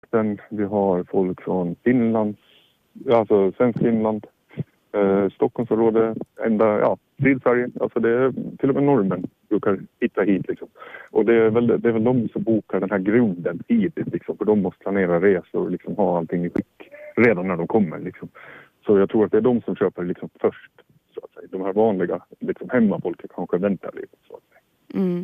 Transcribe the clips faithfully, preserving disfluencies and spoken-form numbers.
Vi har folk från Finland, alltså svensk Finland, eh, Stockholmsområdet, ända, ja, Sydsverige. Alltså det är till och med norrmän brukar hitta hit liksom. Och det är väl, det är väl de som bokar den här grunden tidigt liksom. För de måste planera resor och liksom ha allting i skick redan när de kommer liksom. Så jag tror att det är de som köper liksom först, så att säga. De här vanliga liksom hemmafolket kanske väntar lite, så att säga. Mm.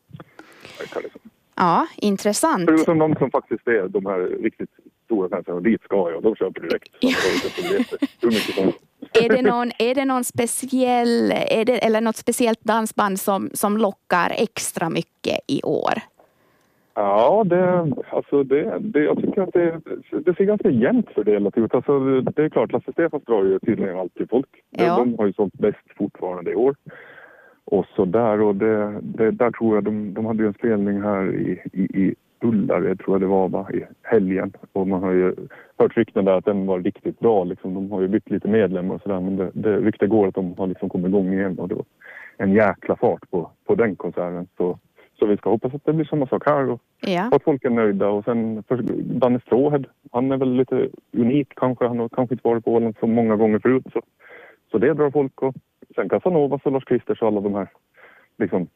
Ja, intressant. Förutom de som faktiskt är de här riktigt stora fansen, och dit ska jag, de köper direkt. Ja. Hur mycket som... Är det någon, är det någon speciell, är det, eller något speciellt dansband som, som lockar extra mycket i år? Ja, det, alltså det, det, jag tycker att det, det ser ganska jämnt fördelat ut. Alltså det är klart, Lasse Stefans drar ju tydligen alltid folk. Ja. De har ju sålt bäst fortfarande i år. Och så där, och det, det, där tror jag de, de hade ju en spelning här i, i, i Ullared, tror jag det var, va, i helgen. Och man har ju hört rykten där att den var riktigt bra. Liksom. De har ju bytt lite medlemmar och sådär, men det, det rykte går att de har liksom kommit igång igen. Och det var en jäkla fart på, på den konserten. Så, så vi ska hoppas att det blir samma sak här och ja. att folk är nöjda. Och sen för Danne Stråhed, han är väl lite unik kanske. Han har kanske inte varit på Åland så många gånger förut. Så, så det drar folk. Och sen Casanova och Lars Kristers och alla de här, liksom,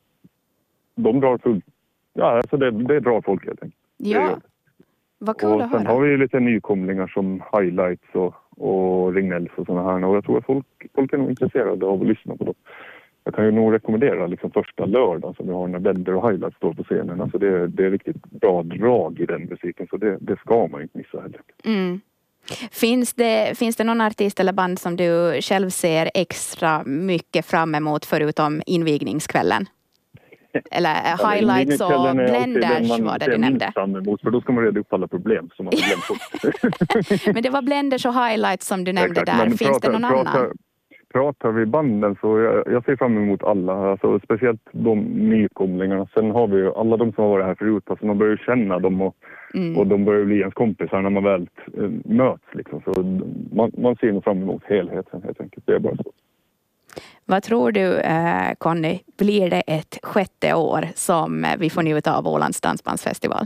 de drar full. Ja, alltså det, det drar folk helt enkelt. Ja, vad kul och att höra. Sen har vi ju lite nykomlingar som Highlights och, och Rignells och sådana här. Och jag tror att folk, folk är nog intresserade av att lyssna på dem. Jag kan ju nog rekommendera liksom första lördagen som vi har när Blender och Highlights står på scenen. Alltså det, det är riktigt bra drag i den musiken, så det, det ska man inte missa heller. Mm. Finns det, finns det någon artist eller band som du själv ser extra mycket fram emot förutom invigningskvällen? Eller ja, Highlights och Blenders var det du nämnde. Fram emot, för då ska man reda upp alla problem som man har glömt. Men det var Blenders och Highlights som du nämnde. Exakt, där. Finns pratar, det någon pratar, annan? Pratar vi banden så jag, jag ser fram emot alla. Alltså, speciellt de nykomlingarna. Sen har vi ju alla de som har varit här förut. Alltså, man börjar känna dem och, mm. och de börjar bli ens kompisar när man väl äh, möts. Liksom. Så man, man ser nog fram emot helheten helt enkelt. Det är bara så. Vad tror du, eh, Conny, blir det ett sjätte år som vi får njuta av Ålands dansbandsfestival?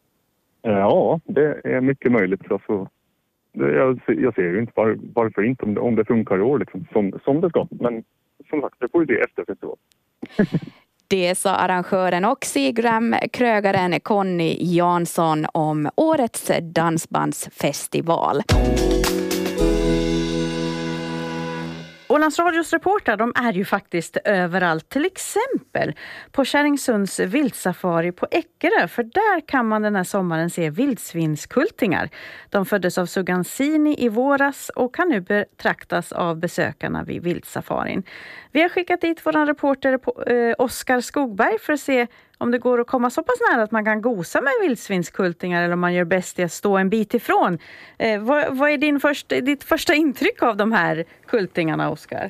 Ja, det är mycket möjligt. Alltså, det, jag, jag ser ju inte var, varför inte om det, om det funkar i år liksom, som, som det ska. Men som sagt, det får ju det efter festival. Det sa arrangören och Seagram-krögaren Conny Jansson om årets dansbandsfestival. Ålands Radios reportrar, de är ju faktiskt överallt, till exempel på Kärringsunds vildsafari på Eckerö, för där kan man den här sommaren se vildsvinskultingar. De föddes av Sugansini i våras och kan nu betraktas av besökarna vid vildsafarin. Vi har skickat dit vår reporter eh, Oskar Skogberg för att se om det går att komma så pass nära att man kan gosa med vildsvinskultingar eller om man gör bäst i att stå en bit ifrån. Eh, vad, vad är din först, ditt första intryck av de här kultingarna, Oskar?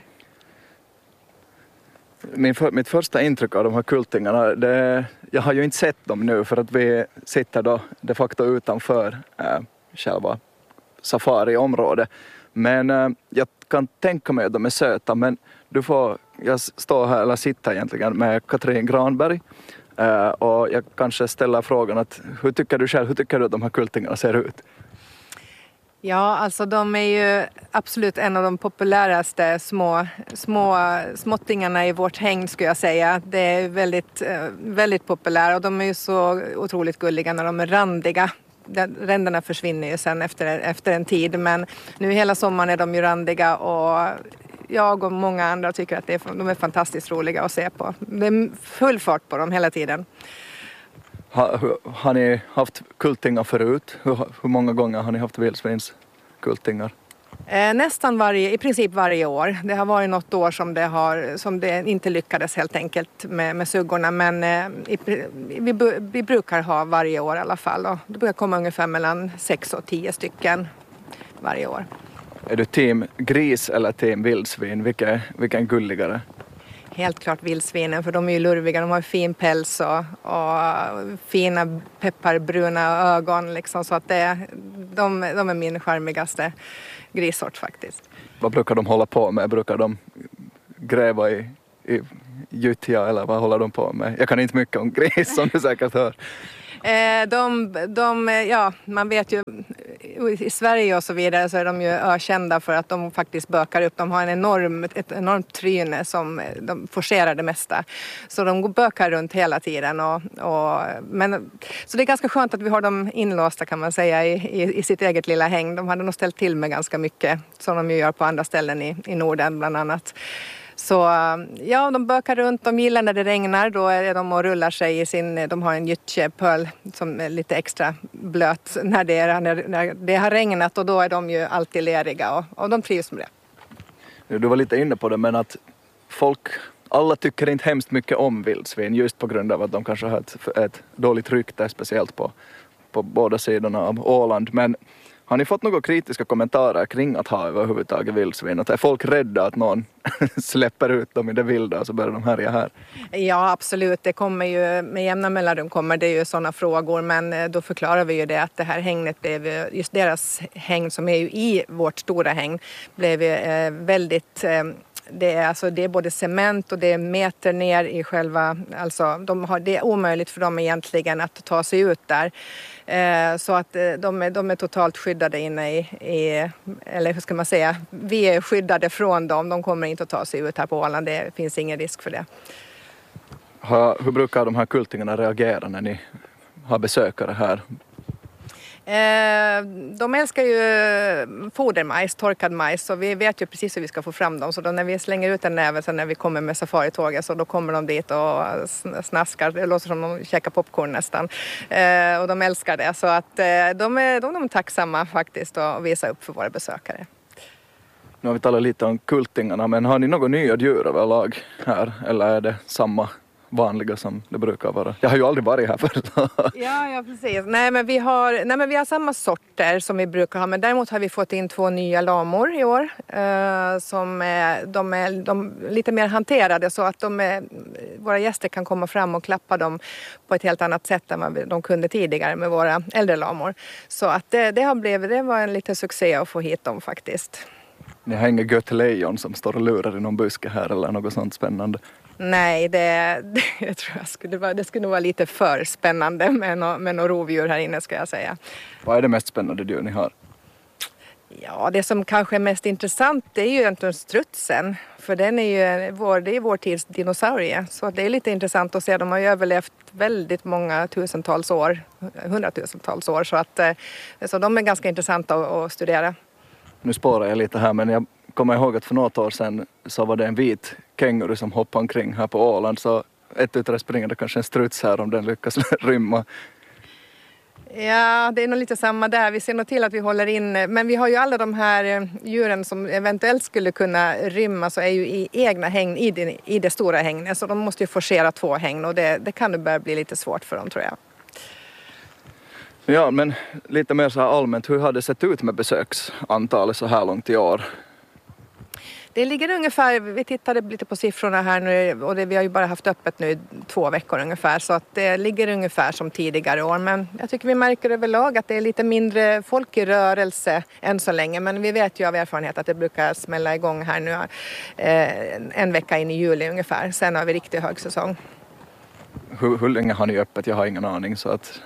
Min för, mitt första intryck av de här kultingarna, det, jag har ju inte sett dem nu för att vi sitter då de facto utanför eh, själva safariområdet. Men eh, jag kan tänka mig att de är söta, men du får, jag står här, eller sitter egentligen med Katrin Granberg. Uh, och jag kanske ställer frågan att hur tycker du själv, hur tycker du att de här kultingarna ser ut? Ja, alltså de är ju absolut en av de populäraste små, små småttingarna i vårt häng, skulle jag säga. Det är väldigt, väldigt populära och de är ju så otroligt gulliga när de är randiga. Ränderna försvinner ju sen efter, efter en tid, men nu hela sommaren är de ju randiga och jag och många andra tycker att det är, de är fantastiskt roliga att se på. Det är full fart på dem hela tiden. Har, har ni haft kultingar förut? Hur, hur många gånger har ni haft vildsvinskultingar? Eh, nästan varje, i princip varje år. Det har varit något år som det, har, som det inte lyckades helt enkelt med, med suggorna. Men eh, i, vi, vi brukar ha varje år i alla fall. Och det brukar komma ungefär mellan sex och tio stycken varje år. Är du team gris eller team vildsvin? Vilka, vilka är gulligare? Helt klart vildsvinen, för de är ju lurviga. De har fin päls och, och fina pepparbruna ögon. Liksom, så att det, de, de är min charmigaste grissort faktiskt. Vad brukar de hålla på med? Brukar de gräva i, i gyttja eller vad håller de på med? Jag kan inte mycket om gris som du säkert hör. Eh, de, de, ja, man vet ju i Sverige och så vidare så är de ju ökända för att de faktiskt bökar upp. De har en enorm, ett enormt tryne som de forcerar det mesta. Så de bökar runt hela tiden. Och, och, men, så det är ganska skönt att vi har dem inlåsta kan man säga i, i, i sitt eget lilla häng. De hade nog ställt till med ganska mycket som de ju gör på andra ställen i, i Norden bland annat. Så ja, de bökar runt, de gillar när det regnar, då är de och rullar sig i sin, de har en gyttjepöl som är lite extra blöt när det, är, när, när det har regnat och då är de ju alltid leriga och, och de trivs med det. Du var lite inne på det, men att folk, alla tycker inte hemskt mycket om vildsvin just på grund av att de kanske har ett, ett dåligt rykte, speciellt på, på båda sidorna av Åland, men har ni fått några kritiska kommentarer kring att ha överhuvudtaget vildsvin? Att är folk rädda att någon släpper ut dem i det vilda och så börjar de härja här? Ja, absolut. Det kommer ju, med jämna mellanrum kommer det ju sådana frågor. Men då förklarar vi ju det att det här hängnet blev, just deras häng som är ju i vårt stora häng, blev eh, väldigt... Eh, Det är, alltså, det är både cement och det är meter ner i själva, alltså de har, det är omöjligt för dem egentligen att ta sig ut där. Eh, så att eh, de, är, de är totalt skyddade inne i, i, eller hur ska man säga, vi är skyddade från dem. De kommer inte att ta sig ut här på Åland, det finns ingen risk för det. Ha, hur brukar de här kultingarna reagera när ni har besökare här? Eh, de älskar ju fodermajs, torkad majs, så vi vet ju precis hur vi ska få fram dem. Så då när vi slänger ut en näve sen när vi kommer med safaritåget, så då kommer de dit och snaskar. Det låter som de käkar popcorn nästan. Eh, och de älskar det. Så att eh, de, är, de är tacksamma faktiskt att visa upp för våra besökare. Nu har vi talat lite om kultingarna, men har ni några nya djur överlag här? Eller är det samma vanliga som det brukar vara? Jag har ju aldrig varit här förut. ja, ja, precis. Nej men, vi har, nej, men vi har samma sorter som vi brukar ha. Men däremot har vi fått in två nya lamor i år. Eh, som är, de är de, lite mer hanterade så att de är, våra gäster kan komma fram och klappa dem på ett helt annat sätt än vad de kunde tidigare med våra äldre lamor. Så att det, det, har blivit, det var en liten succé att få hit dem faktiskt. Ni har inga gött lejon som står och lurar i någon buske här eller något sånt spännande? Nej, det, det, jag tror jag skulle vara, det skulle nog vara lite för spännande med några med några rovdjur här inne, ska jag säga. Vad är det mest spännande djur ni har? Ja, det som kanske är mest intressant det är ju egentligen strutsen. För den är ju vår, det är vår tids dinosaurie. Så det är lite intressant att se. De har ju överlevt väldigt många tusentals år, hundratusentals år. Så, att, så de är ganska intressanta att, att studera. Nu spårar jag lite här, men jag kommer ihåg att för något år sedan så var det en vit känguru som hoppade omkring här på Åland. Så ett utav det springande kanske en struts här om den lyckas rymma. Ja, det är nog lite samma där. Vi ser nog till att vi håller in. Men vi har ju alla de här djuren som eventuellt skulle kunna rymma så är ju i egna hägn i det, i det stora hägnet. Så de måste ju forcera två hägn och det, det kan ju börja bli lite svårt för dem, tror jag. Ja, men lite mer så här allmänt, hur har det sett ut med besöksantalet så här långt i år? Det ligger ungefär, vi tittade lite på siffrorna här nu och det, vi har ju bara haft öppet nu i två veckor ungefär, så att det ligger ungefär som tidigare år. Men jag tycker vi märker överlag att det är lite mindre folk i rörelse än så länge. Men vi vet ju av erfarenhet att det brukar smälla igång här nu eh, en vecka in i juli ungefär. Sen har vi riktigt högsäsong. Hur, hur länge har ni öppet? Jag har ingen aning. Så att...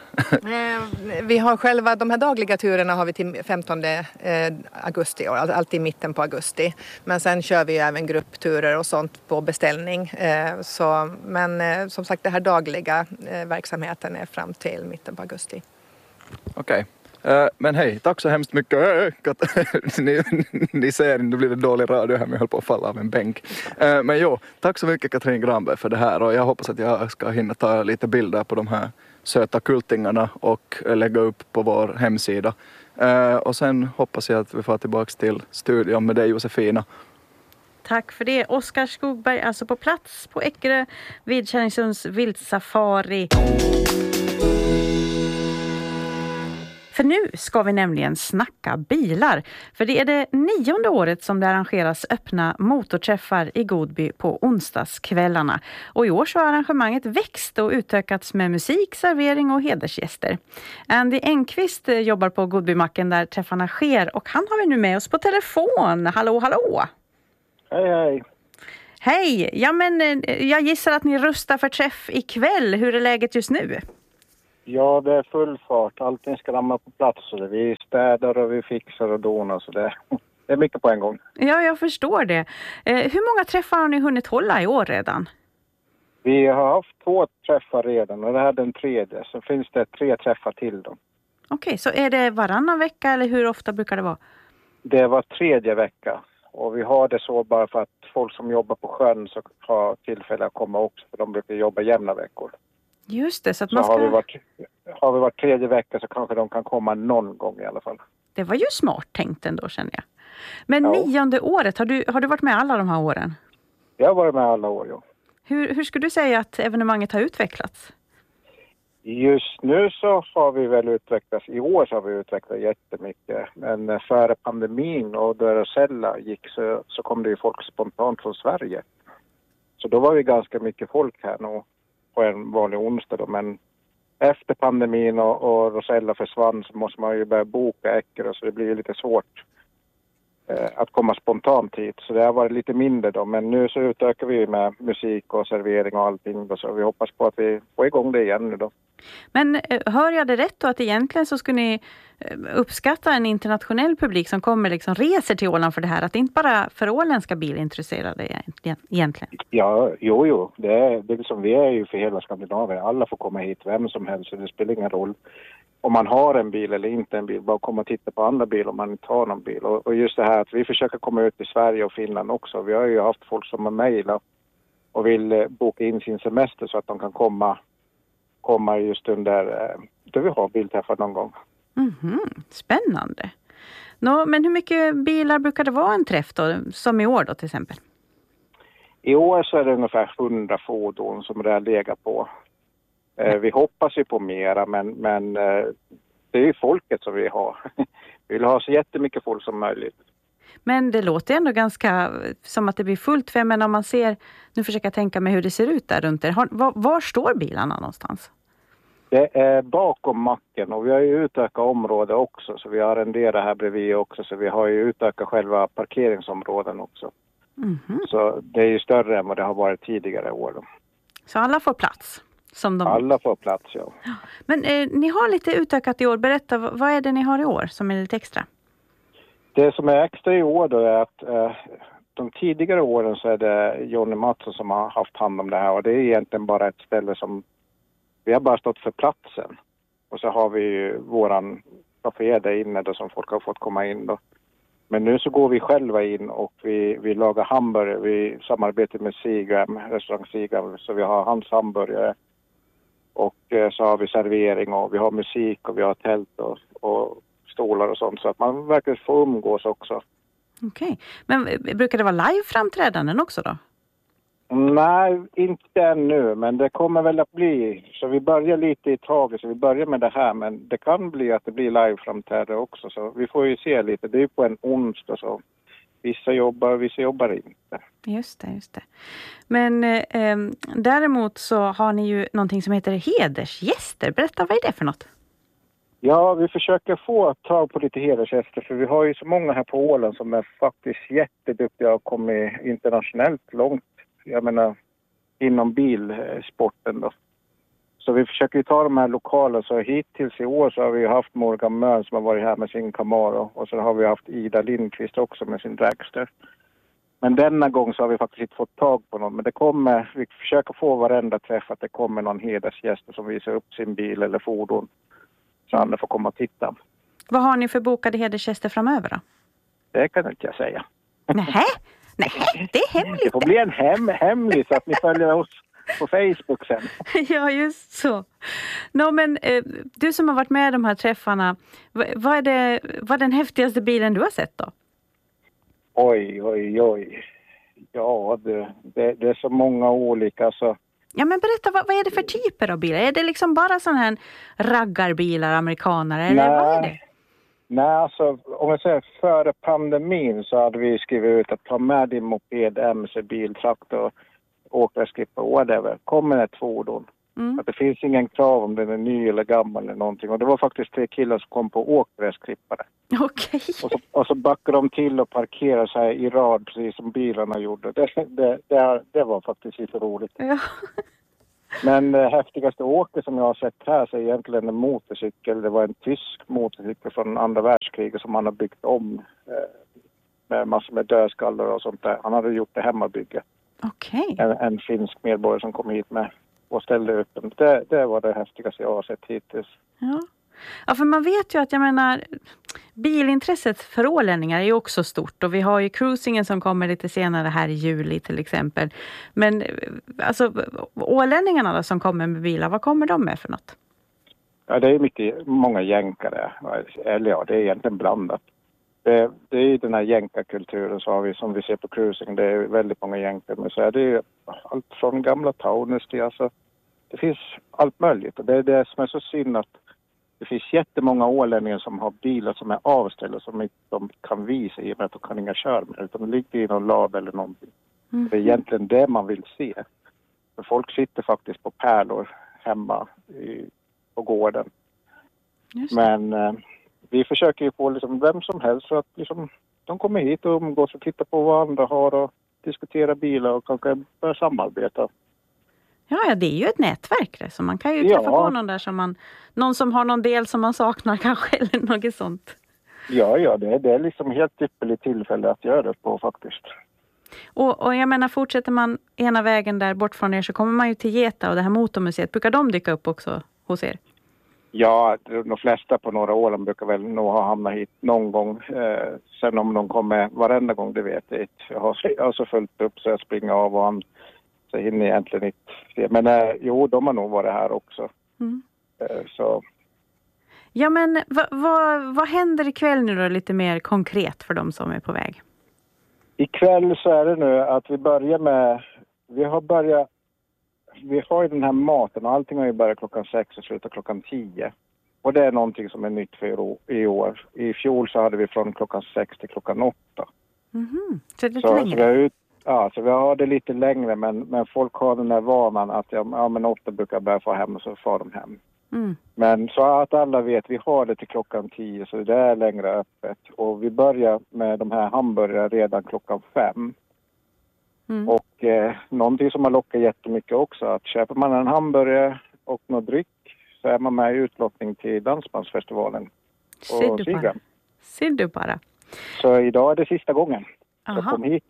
vi har själva, de här dagliga turerna har vi till femtonde augusti i år, alltid i mitten på augusti. Men sen kör vi även gruppturer och sånt på beställning. Så, men som sagt, det här dagliga verksamheten är fram till mitten på augusti. Okej. Okay. Men hej, tack så hemskt mycket. ni, ni ser, nu blir det dålig radio här, men jag höll på att falla av en bänk. Men jo, tack så mycket Katrin Granberg för det här, och jag hoppas att jag ska hinna ta lite bilder på de här söta kultingarna och lägga upp på vår hemsida. Och sen hoppas jag att vi får tillbaka till studion med dig, Josefina. Tack för det. Oskar Skogberg, alltså på plats på Eckerö vid Kärringsunds vildsafari. För nu ska vi nämligen snacka bilar. För det är det nionde året som det arrangeras öppna motorträffar i Godby på onsdagskvällarna. Och i år så har arrangemanget växt och utökats med musik, servering och hedersgäster. Andy Engqvist jobbar på Godbymacken där träffarna sker, och han har vi nu med oss på telefon. Hallå, hallå! Hej, hej! Hej! Ja, men jag gissar att ni rustar för träff ikväll. Hur är läget just nu? Ja, det är full fart. Allting ska ramla på plats. Så vi städar och vi fixar och donar. Så det, det är mycket på en gång. Ja, jag förstår det. Eh, hur många träffar har ni hunnit hålla i år redan? Vi har haft två träffar redan och det här är den tredje. Så finns det tre träffar till då. Okej, så är det varannan vecka eller hur ofta brukar det vara? Det var tredje vecka. Och vi har det så bara för att folk som jobbar på sjön så har tillfälle att komma också. För de brukar jobba jämna veckor. Just det, så att Så man ska... har vi, varit, har vi varit tredje vecka så kanske de kan komma någon gång i alla fall. Det var ju smart tänkt ändå, känner jag. Men Ja. nionde året, har du, har du varit med alla de här åren? Jag har varit med alla år, ja. Hur, hur skulle du säga att evenemanget har utvecklats? Just nu så har vi väl utvecklats, i år så har vi utvecklat jättemycket. Men före pandemin och då Rosella gick så, så kom det ju folk spontant från Sverige. Så då var vi ganska mycket folk här nu på en vanlig onsdag då. Men efter pandemin och, och Rosella försvann så måste man ju börja boka Eckerö så det blir ju lite svårt eh, att komma spontant hit. Så det har varit lite mindre då. Men nu så utökar vi med musik och servering och allting då, så vi hoppas på att vi får igång det igen nu då. Men eh, hör jag det rätt då att egentligen så skulle ni eh, uppskatta en internationell publik som kommer liksom reser till Åland för det här? Att det inte bara för åländska bilintresserade egentligen? Ja, jo, jo. Det är, det är som vi är ju för hela Skandinavien. Alla får komma hit, vem som helst. Så det spelar ingen roll om man har en bil eller inte en bil. Bara komma och titta på andra bilar om man inte har någon bil. Och, och just det här att vi försöker komma ut i Sverige och Finland också. Vi har ju haft folk som har mejlat och vill eh, boka in sin semester så att de kan komma komma just under då vi har bilträffar någon gång. Mm-hmm. Spännande. Nå, men hur mycket bilar brukar det vara en träff då, som i år då till exempel? I år så är det ungefär hundra fordon som det har legat på. Eh, vi hoppas ju på mera men, men eh, det är ju folket som vi har. Vi vill ha så jättemycket folk som möjligt. Men det låter ändå ganska som att det blir fullt. För men om man ser, nu försöker jag tänka mig hur det ser ut där runt er. Har, var, var står bilarna någonstans? Det är bakom macken och vi har ju utökat området också. Så vi har arrenderat här bredvid också. Så vi har ju utökat själva parkeringsområden också. Mm-hmm. Så det är ju större än vad det har varit tidigare år. Då. Så alla får plats? Som de... Alla får plats, ja. Men eh, ni har lite utökat i år. Berätta, vad är det ni har i år som är lite extra? Det som är extra i år då är att eh, de tidigare åren så är det Johnny Mattsson som har haft hand om det här. Och det är egentligen bara ett ställe som vi har bara stått för platsen. Och så har vi ju våran kafé där inne då som folk har fått komma in då. Men nu så går vi själva in och vi, vi lagar hamburgare. Vi samarbetar med Sigam, restaurang Sigam, så vi har hans hamburgare. Och eh, så har vi servering och vi har musik och vi har tält och, och stolar och sånt. Så att man verkligen får umgås också. Okej, okay. Men brukar det vara live-framträdanden också då? Nej, inte ännu, men det kommer väl att bli. Så vi börjar lite i taget, så vi börjar med det här. Men det kan bli att det blir live-framträdande också. Så vi får ju se lite. Det är ju på en onsdag så vissa jobbar, vissa jobbar inte. Just det, just det. Men eh, däremot så har ni ju någonting som heter hedersgäster. Berätta, vad är det för något? Ja, vi försöker få tag på lite hedersgäster. För vi har ju så många här på Åland som är faktiskt jätteduktiga och kommit internationellt långt. Jag menar, inom bilsporten då. Så vi försöker ju ta de här lokala. Så hittills i år så har vi haft Morgan Mön som har varit här med sin Camaro. Och så har vi haft Ida Lindqvist också med sin dragster. Men denna gång så har vi faktiskt inte fått tag på någon. Men det kommer, vi försöker få varenda träff att det kommer någon hedersgäst som visar upp sin bil eller fordon. Så andra får komma och titta. Vad har ni för bokade hedersgäster framöver då? Det kan inte jag säga. Nähä? Nej, det är hemligt. Det får bli en hem, hemlig så att ni följer oss på Facebook sen. Ja, just så. No, men eh, du som har varit med i de här träffarna, vad är, det, vad är den häftigaste bilen du har sett då? Oj, oj, oj. Ja, det, det, det är så många olika så... Ja, men berätta, vad, vad är det för typer av bilar? Är det liksom bara sådana här raggarbilar, amerikanare, eller Nej. vad är det? Nej, alltså om jag säger före pandemin så hade vi skrivit ut att ta med din moped, M C, bil, traktor, åkgräsklippare, whatever. Kommer ett fordon. Mm. Att det finns ingen krav om den är ny eller gammal eller någonting. Och det var faktiskt tre killar som kom på åkgräsklippare. Okej. Okay. Och, så, och så backade de till och parkerade sig i rad precis som bilarna gjorde. Det, det, det, det var faktiskt lite roligt. Ja. Men det häftigaste åket som jag har sett här så är egentligen en motorcykel. Det var en tysk motorcykel från andra världskriget som han har byggt om eh, med massor med dödskallar och sånt där. Han hade gjort det hemmabygge. Okej. En, en finsk medborgare som kom hit med och ställde upp den. Det, det var det häftigaste jag har sett hittills. Ja. Ja, för man vet ju att, jag menar, bilintresset för ålänningar är ju också stort. Och vi har ju cruisingen som kommer lite senare här i juli till exempel. Men alltså, ålänningarna då, som kommer med bilar, vad kommer de med för något? Ja, det är mycket, många jänkare. Eller ja, det är egentligen blandat. Det, det är ju den här jänkarkulturen så har vi, som vi ser på cruising. Det är väldigt många jänkare. Men så är det ju allt från gamla Taunus till alltså. Det finns allt möjligt. Och det är det som är så synd att det finns jättemånga ålänningar som har bilar som är avställda som inte de kan visa i och med att de kan inga köra med. Utan de ligger i någon lab eller någonting. Mm. Det är egentligen det man vill se. För folk sitter faktiskt på pärlor hemma i, på gården. Men eh, vi försöker ju få liksom vem som helst för att liksom, de kommer hit och umgås och tittar på vad andra har och diskutera bilar och kanske börja samarbeta. Ja, ja, det är ju ett nätverk det, så man kan ju träffa ja. på någon där som man, någon som har någon del som man saknar kanske eller något sånt. Ja, ja, det är, det är liksom helt ypperligt tillfälle att göra det på faktiskt. Och, och jag menar, fortsätter man ena vägen där bort från er så kommer man ju till Geta och det här motormuseet. Brukar de dyka upp också hos er? Ja, de flesta på några år brukar väl nog ha hamnat hit någon gång. Eh, sen om de kommer varenda gång, det vet jag inte. Jag har, jag har så följt upp så jag springer av och han så hinner jag egentligen inte. Men eh, jo, de har nog varit här också. Mm. Eh, så. Ja, men vad, vad, vad händer ikväll nu då lite mer konkret för de som är på väg? Ikväll så är det nu att vi börjar med, vi har börjat, vi har ju den här maten och allting har ju börjat klockan sex och slutar klockan tio. Och det är någonting som är nytt för i år. I fjol så hade vi från klockan sex till klockan åtta. Mm-hmm. Så det är lite så, längre? Så vi har ut, ja, så vi har det lite längre men, men folk har den där vanan att ja, ja, men åtta brukar börja få hem och så får de hem. Mm. Men så att alla vet, vi har det till klockan tio så det är längre öppet. Och vi börjar med de här hamburgare redan klockan fem. Mm. Och eh, någonting som har lockat jättemycket också, att köper man en hamburgare och något dryck så är man med i utlottning till Dansbandsfestivalen. Ser du bara. Ser du bara. Så idag är det sista gången. Aha. Så kom hit.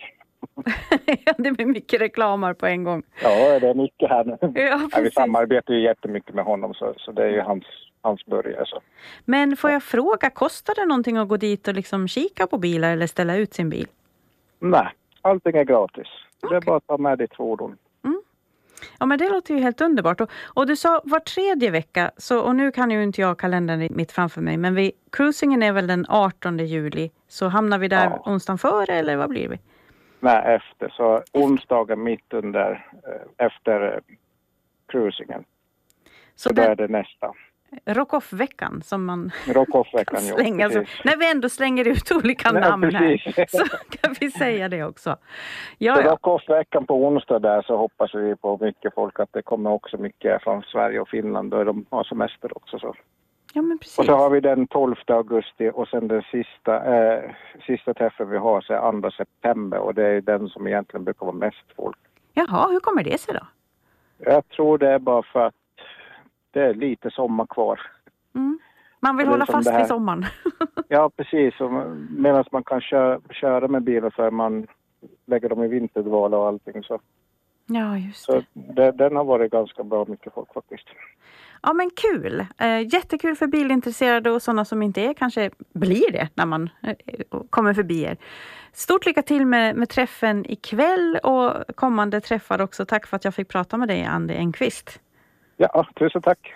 Ja, det blir mycket reklamar på en gång. Ja, det är mycket här nu. Ja, ja, vi samarbetar ju jättemycket med honom så, så det är ju hans, hans början. Så. Men får jag fråga, kostar det någonting att gå dit och liksom kika på bilar eller ställa ut sin bil? Nej, allting är gratis. Okay. Det är bara att ta med ditt fordon. Mm. Ja, men det låter ju helt underbart. Och, och du sa var tredje vecka, så, och nu kan ju inte jag kalendern mitt framför mig, men vi, cruisingen är väl den artonde juli, så hamnar vi där ja. onsdagen före eller vad blir vi? Nej, efter. Så onsdagen mitt under, efter eh, cruisingen. Så, så då är det nästa. Rock-off-veckan som man Rock-off-veckan, kan slänga. Ja, så, när vi ändå slänger ut olika Nej, namn precis. här så kan vi säga det också. Ja, så ja. Rock-off-veckan på onsdag där så hoppas vi på mycket folk att det kommer också mycket från Sverige och Finland och de har semester också. Så. Ja, men precis. Och så har vi den tolfte augusti och sen den sista, eh, sista träffen vi har så är andra september och det är den som egentligen brukar vara mest folk. Jaha, hur kommer det sig då? Jag tror det är bara för att det är lite sommar kvar. Mm. Man vill hålla fast vid sommaren. Ja, precis. Medan man kan köra, köra med bilar för man lägger dem i vinterdvala och allting. Så. Ja, just det. Så det, den har varit ganska bra mycket folk faktiskt. Ja, men kul. Eh, jättekul för bilintresserade och sådana som inte är kanske blir det när man eh, kommer förbi er. Stort lycka till med, med träffen ikväll och kommande träffar också. Tack för att jag fick prata med dig, Andy Engqvist. Ja, tusen tack.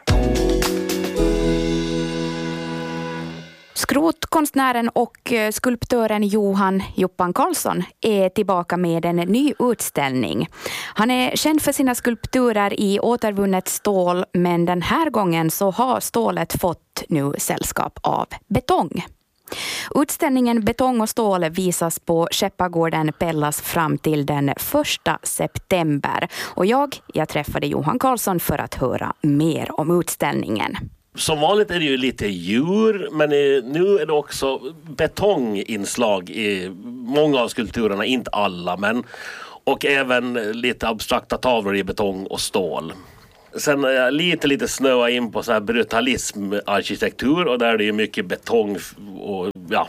Skrotkonstnären och skulptören Johan Joppan Karlsson är tillbaka med en ny utställning. Han är känd för sina skulpturer i återvunnet stål, men den här gången så har stålet fått nu sällskap av betong. Utställningen Betong och stål visas på Skeppargården Pellas fram till den första september. Och jag, jag träffade Johan Karlsson för att höra mer om utställningen. Som vanligt är det ju lite djur, men nu är det också betonginslag i många av skulpturerna, inte alla, men och även lite abstrakta tavlor i betong och stål. sen är jag lite, lite snöa in på så här brutalismarkitektur och där är det ju mycket betong och ja.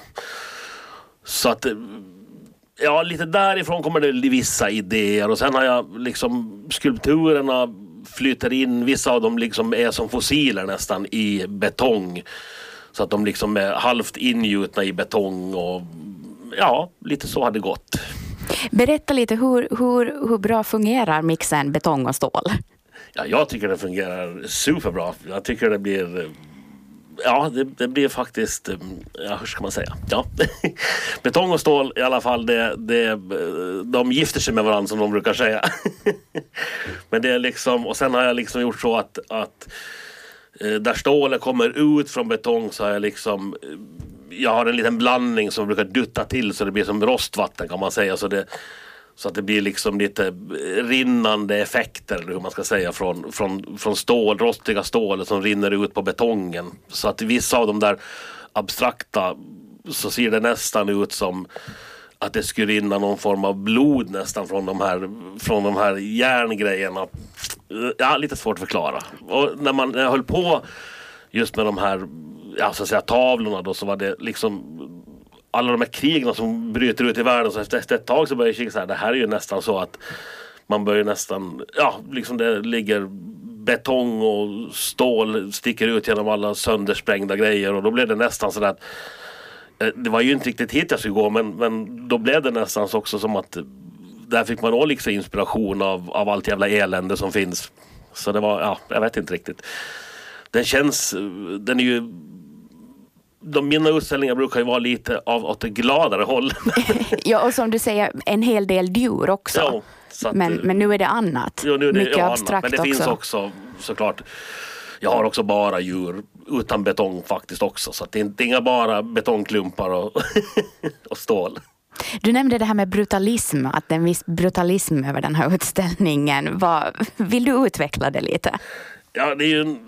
Så att ja, lite därifrån kommer det vissa idéer och sen har jag liksom skulpturerna flyter in, vissa av dem liksom är som fossiler nästan i betong. Så att de liksom är halvt ingjutna i betong och ja, lite så har det gått. Berätta lite, hur, hur, hur bra fungerar mixen betong och stål? Ja, jag tycker det fungerar superbra. Jag tycker det blir... Ja, det, det blir faktiskt... Ja, hur ska man säga? Ja. Betong och stål i alla fall, det, det, de gifter sig med varandra som de brukar säga. Men det är liksom... Och sen har jag liksom gjort så att... att där stålet kommer ut från betong så har jag liksom... Jag har en liten blandning som brukar dutta till så det blir som rostvatten kan man säga. Så, det, så att det blir liksom lite rinnande effekter eller hur man ska säga från, från, från stål, rostiga stålet som rinner ut på betongen. Så att i vissa av de där abstrakta så ser det nästan ut som att det skulle rinna någon form av blod nästan från de här, från de här järngrejerna. Ja, lite svårt att förklara. Och när man när jag höll på just med de här ja, så att säga, tavlorna då, så var det liksom alla de här krigen som bryter ut i världen, så efter, efter ett tag så börjar jag kika så här, det här är ju nästan så att man börjar nästan, ja, liksom det ligger betong och stål sticker ut genom alla söndersprängda grejer och då blev det nästan så att det var ju inte riktigt hit jag skulle gå, men, men då blev det nästan så också som att där fick man också liksom inspiration av, av allt jävla elände som finns. Så det var, ja, jag vet inte riktigt. Den känns, den är ju, de mina utställningar brukar ju vara lite av åt det gladare håll. Ja, och som du säger, en hel del djur också. Ja, så att, men, men nu är det annat. Ja, nu är det, mycket ja, abstrakt annat. Men det också. finns också, såklart, jag har också bara djur utan betong faktiskt också. Så att det är inte inga bara betongklumpar och, och stål. Du nämnde det här med brutalism, att det är en viss brutalism över den här utställningen. Vad, vill du utveckla det lite? Ja, det är ju en...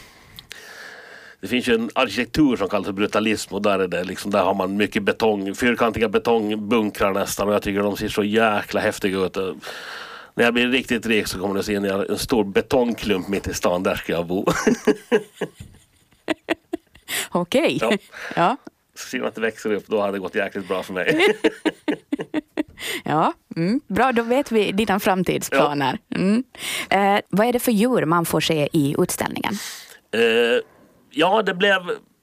Det finns ju en arkitektur som kallas för brutalism och där är det liksom, där har man mycket betong, fyrkantiga betongbunkrar nästan och jag tycker de ser så jäkla häftiga ut. När jag blir riktigt rik så kommer det se in i en stor betongklump mitt i stan, där ska jag bo. Okej. Okay. Ja. Ja. Ser man att det växer upp, då hade det gått jäkligt bra för mig. Ja, mm, bra, då vet vi dina framtidsplaner. Ja. Mm. Eh, vad är det för djur man får se i utställningen? Eh, ja, det blev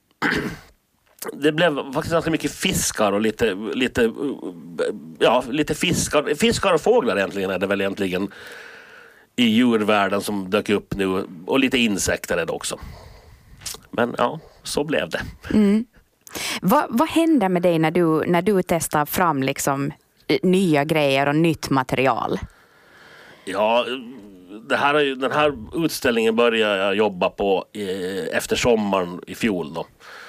det blev faktiskt ganska mycket fiskar och lite lite ja, lite fiskar, fiskar och fåglar egentligen är det väl egentligen i djurvärlden som dök upp nu och lite insekter är det också. Men ja, så blev det. Mm. Vad, vad händer med dig när du, när du testar fram liksom nya grejer och nytt material? Ja, det här är ju, den här utställningen började jag jobba på i, efter sommaren i fjol då.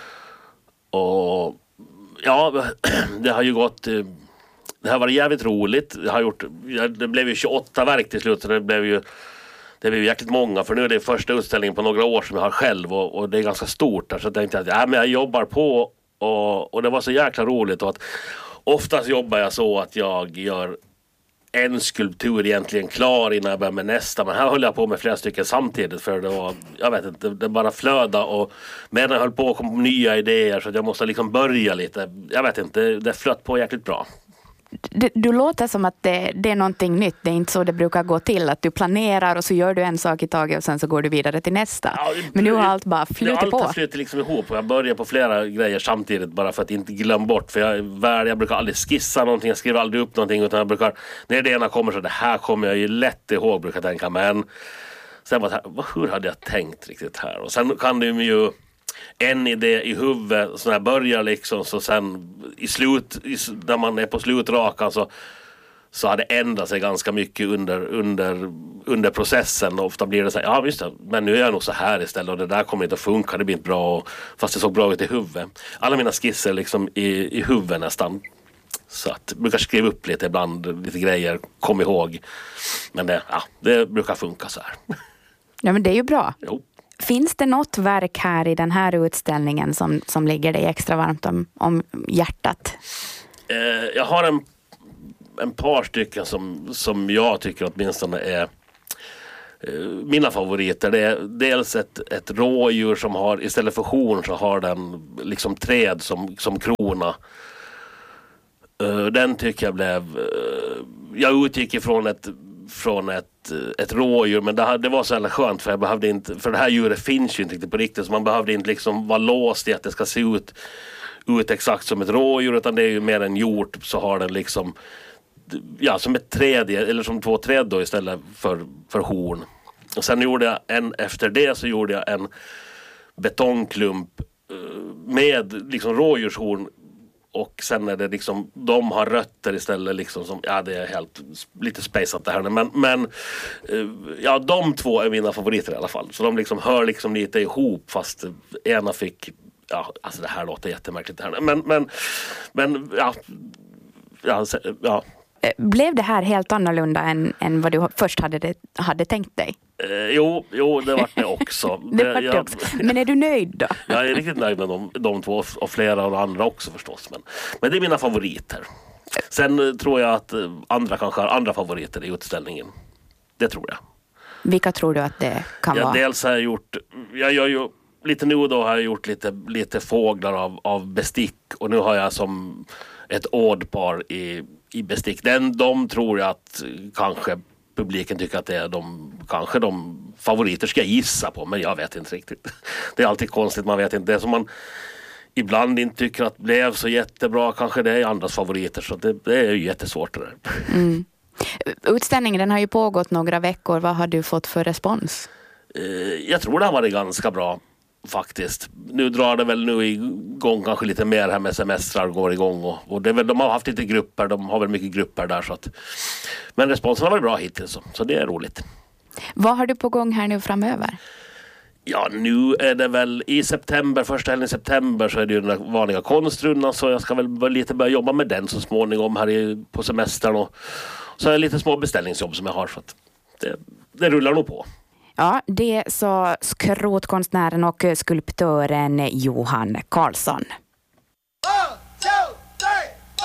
Och ja, det har ju gått, det har varit jävligt roligt. Det har gjort, det blev ju tjugoåtta verk till slut så det blev ju det blev ju jäkligt många, för nu är det första utställningen på några år som jag har själv och, och det är ganska stort där, så jag tänkte att ja, men jag jobbar på och, och det var så jäkla roligt och att oftast jobbar jag så att jag gör en skulptur egentligen klar innan jag börjar med nästa, men här höll jag på med flera stycken samtidigt för det var, jag vet inte, det bara flöda och medan jag höll på kom på nya idéer så att jag måste liksom börja lite, jag vet inte, det, det flöt på jäkligt bra. Du, du låter som att det, det är någonting nytt. Det är inte så det brukar gå till. Att du planerar och så gör du en sak i taget och sen så går du vidare till nästa. Ja, men nu har allt bara flutit på. Allt flutit liksom ihop och jag börjar på flera grejer samtidigt bara för att inte glömma bort. För jag, väl, jag brukar aldrig skissa någonting, jag skriver aldrig upp någonting utan jag brukar, när det ena kommer så det här kommer jag ju lätt ihåg brukar jag tänka. Men sen var det här, hur hade jag tänkt riktigt här? Och sen kan du ju en idé i huvudet så när jag börjar liksom så sen i slut i, när man är på slutrakan så så har det ändrat sig ganska mycket under under under processen och ofta blir det så här, ja visst men nu är jag nog så här istället och det där kommer inte att funka, det blir inte bra och, fast det såg bra ut i huvudet. Alla mina skisser liksom i i huvudet nästan. Så att jag brukar skriva upp lite ibland lite grejer, kom ihåg. Men det ja, det brukar funka så här. Ja men det är ju bra. Jo. Finns det något verk här i den här utställningen som, som ligger dig extra varmt om, om hjärtat? Eh, jag har en, en par stycken som, som jag tycker åtminstone är mina favoriter. Det är dels ett, ett rådjur som har, istället för horn så har den liksom träd som, som krona. Den tycker jag blev... Jag utgick ifrån ett, från ett, ett rådjur, men det, det var så jävla skönt för jag behövde inte, för det här djuret finns ju inte riktigt på riktigt, så man behövde inte liksom vara låst i att det ska se ut, ut exakt som ett rådjur, utan det är ju mer en hjort, så har den liksom ja, som ett träd, eller som två träd då istället för, för horn. Och sen gjorde jag en, efter det så gjorde jag en betongklump med liksom rådjurshorn, och sen är det liksom, de har rötter istället liksom som, ja det är helt lite spaceat det här, men, men ja, de två är mina favoriter i alla fall, så de liksom hör liksom lite ihop, fast ena fick, ja alltså det här låter jättemärkligt det här, men, men, men ja, ja, ja. Blev det här helt annorlunda än, än vad du först hade, det, hade tänkt dig? Eh, jo, jo, det var det också. det var det jag, också. Men är du nöjd då? Jag är riktigt nöjd med de, de två och flera av de andra också förstås. Men, men det är mina favoriter. Sen tror jag att andra kanske har andra favoriter i utställningen. Det tror jag. Vilka tror du att det kan jag vara? Dels har jag gjort, jag gör ju lite nu och då har jag gjort lite, lite fåglar av, av bestick, och nu har jag som ett ådpar i, i bestick. Den, de tror jag att kanske publiken tycker att det är de, kanske de favoriter ska jag gissa på, men jag vet inte riktigt. Det är alltid konstigt, man vet inte. Det som man ibland inte tycker att blev så jättebra, kanske det är andras favoriter, så det, det är ju jättesvårt det där. Mm. Utställningen, den har ju pågått några veckor. Vad har du fått för respons? Jag tror det har varit ganska bra faktiskt. Nu drar det väl nu igång kanske lite mer här med semestrar går igång, och, och det är väl, de har haft lite grupper, de har väl mycket grupper där, så att, men responsen har varit bra hittills, så, så det är roligt. Vad har du på gång här nu framöver? Ja, nu är det väl i september, första helgen i september så är det ju den vanliga konstrundan, så jag ska väl lite börja jobba med den så småningom här i, på semestern, och så är det lite små beställningsjobb som jag har, så att det, det rullar nog på. Ja, det sa skrotkonstnären och skulptören Johan Karlsson.